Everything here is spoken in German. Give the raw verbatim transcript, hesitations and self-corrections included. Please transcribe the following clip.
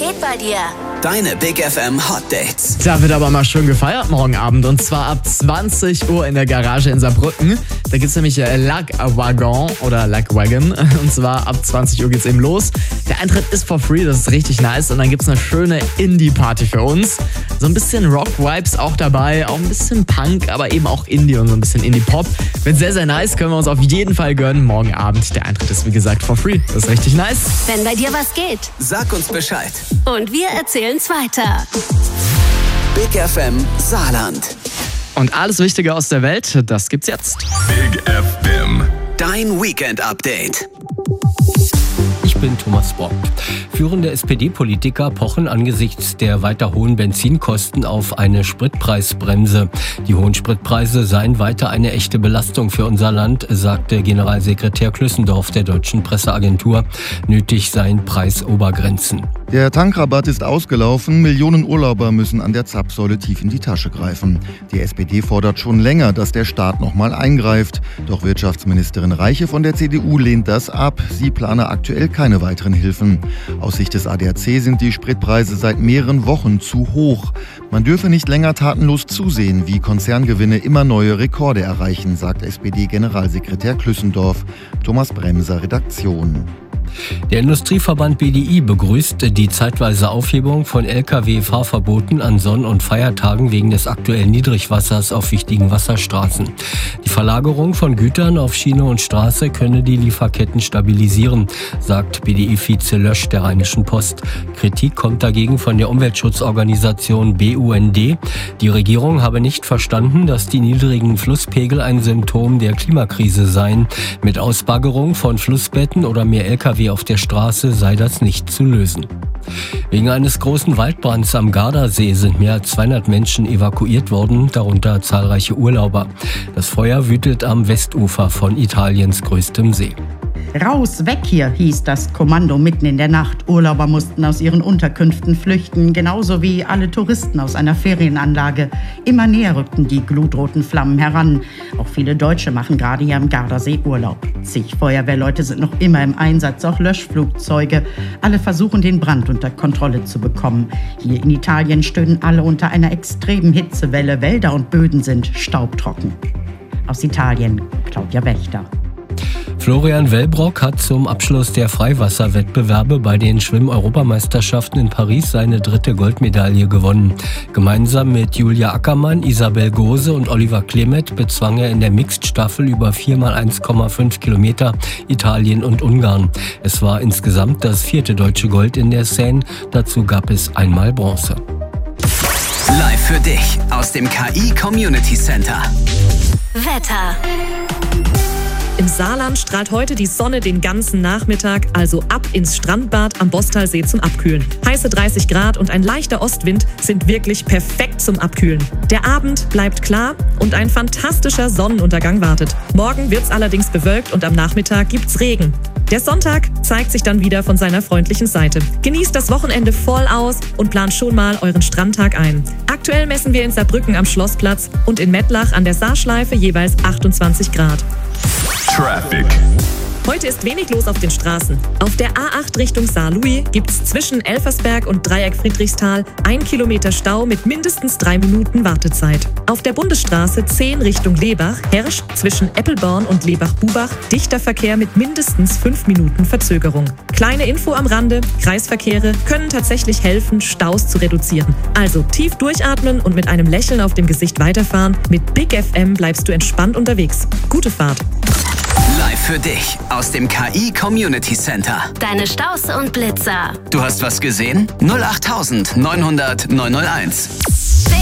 geht bei dir? Deine Big F M Hot Dates. Da wird aber mal schön gefeiert morgen Abend. Und zwar ab zwanzig Uhr in der Garage in Saarbrücken. Da gibt's nämlich Lagwagon oder Lagwagon. Und zwar ab zwanzig Uhr geht's eben los. Der Eintritt ist for free, das ist richtig nice. Und dann gibt's eine schöne Indie-Party für uns. So ein bisschen Rock-Vibes auch dabei. Auch ein bisschen Punk, aber eben auch Indie und so ein bisschen Indie-Pop. Wird sehr, sehr nice. Können wir uns auf jeden Fall gönnen. Morgen Abend. Der Eintritt ist wie gesagt for free. Das ist richtig nice. Wenn bei dir was geht, Sag uns Bescheid. und wir erzählen's weiter. Big F M Saarland. Und alles Wichtige aus der Welt, das gibt's jetzt. Big F M. Dein Weekend-Update. Ich bin Thomas Bock. Führende S P D-Politiker pochen angesichts der weiter hohen Benzinkosten auf eine Spritpreisbremse. Die hohen Spritpreise seien weiter eine echte Belastung für unser Land, sagte Generalsekretär Klüssendorf der deutschen Presseagentur. Nötig seien Preisobergrenzen. Der Tankrabatt ist ausgelaufen. Millionen Urlauber müssen an der Zapfsäule tief in die Tasche greifen. Die S P D fordert schon länger, dass der Staat nochmal eingreift. Doch Wirtschaftsministerin Reiche von der C D U lehnt das ab. Sie plane aktuell keine weiteren Hilfen. Aus Sicht des A D A C sind die Spritpreise seit mehreren Wochen zu hoch. Man dürfe nicht länger tatenlos zusehen, wie Konzerngewinne immer neue Rekorde erreichen, sagt S P D-Generalsekretär Klüssendorf. Thomas Bremser, Redaktion. Der Industrieverband B D I begrüßt die zeitweise Aufhebung von L K W-Fahrverboten an Sonn- und Feiertagen wegen des aktuellen Niedrigwassers auf wichtigen Wasserstraßen. Die Verlagerung von Gütern auf Schiene und Straße könne die Lieferketten stabilisieren, sagt B D I-Vize Lösch der Rheinischen Post. Kritik kommt dagegen von der Umweltschutzorganisation B U N D. Die Regierung habe nicht verstanden, dass die niedrigen Flusspegel ein Symptom der Klimakrise seien. Mit Ausbaggerung von Flussbetten oder mehr L K W auf der Straße sei das nicht zu lösen. Wegen eines großen Waldbrands am Gardasee sind mehr als zweihundert Menschen evakuiert worden, darunter zahlreiche Urlauber. Das Feuer wütet am Westufer von Italiens größtem See. Raus, weg hier, hieß das Kommando mitten in der Nacht. Urlauber mussten aus ihren Unterkünften flüchten, genauso wie alle Touristen aus einer Ferienanlage. Immer näher rückten die glutroten Flammen heran. Auch viele Deutsche machen gerade hier am Gardasee Urlaub. Zig Feuerwehrleute sind noch immer im Einsatz, auch Löschflugzeuge. Alle versuchen, den Brand unter Kontrolle zu bekommen. Hier in Italien stöhnen alle unter einer extremen Hitzewelle. Wälder und Böden sind staubtrocken. Aus Italien, Claudia Wächter. Florian Wellbrock hat zum Abschluss der Freiwasserwettbewerbe bei den Schwimm-Europameisterschaften in Paris seine dritte Goldmedaille gewonnen. Gemeinsam mit Julia Ackermann, Isabel Gose und Oliver Klemet bezwang er in der Mixed-Staffel über vier mal eins Komma fünf Kilometer Italien und Ungarn. Es war insgesamt das vierte deutsche Gold in der Seine. Dazu gab es einmal Bronze. Live für dich aus dem K I Community Center. Wetter. Im Saarland strahlt heute die Sonne den ganzen Nachmittag, also ab ins Strandbad am Bostalsee zum Abkühlen. Heiße dreißig Grad und ein leichter Ostwind sind wirklich perfekt zum Abkühlen. Der Abend bleibt klar und ein fantastischer Sonnenuntergang wartet. Morgen wird's allerdings bewölkt und am Nachmittag gibt's Regen. Der Sonntag zeigt sich dann wieder von seiner freundlichen Seite. Genießt das Wochenende voll aus und plant schon mal euren Strandtag ein. Aktuell messen wir in Saarbrücken am Schlossplatz und in Mettlach an der Saarschleife jeweils achtundzwanzig Grad. Traffic. Heute ist wenig los auf den Straßen. Auf der A acht Richtung Saarlouis gibt's zwischen Elversberg und Dreieck Friedrichsthal ein Kilometer Stau mit mindestens drei Minuten Wartezeit. Auf der Bundesstraße zehn Richtung Lebach herrscht zwischen Eppelborn und Lebach-Bubach dichter Verkehr mit mindestens fünf Minuten Verzögerung. Kleine Info am Rande: Kreisverkehre können tatsächlich helfen, Staus zu reduzieren. Also tief durchatmen und mit einem Lächeln auf dem Gesicht weiterfahren. Mit Big F M bleibst du entspannt unterwegs. Gute Fahrt. Live für dich aus dem K I Community Center. Deine Staus und Blitzer. Du hast was gesehen? null acht neun null null neun null eins.